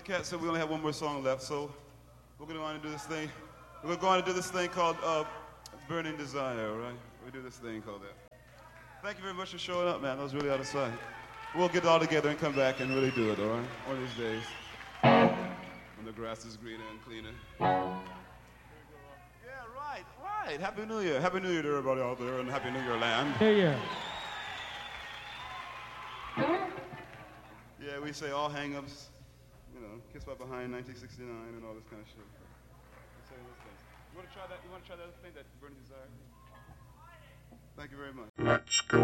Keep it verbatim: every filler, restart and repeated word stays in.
Cat said we only have one more song left, so we're going to go on and do this thing. We're going to go on and do this thing called uh, Burning Desire, all right? We do this thing called that. Thank you very much for showing up, man. That was really out of sight. We'll get it all together and come back and really do it, all right? One of these days. When the grass is greener and cleaner. Yeah, right, right. Happy New Year. Happy New Year to everybody out there and Happy New Year land. New Year. Yeah, we say all hang-ups, you know, Kiss by Behind, nineteen sixty-nine, and all this kind of shit. Say those things. You want to try that? You want to try that other thing, that Burning Desire? Thank you very much. Let's go.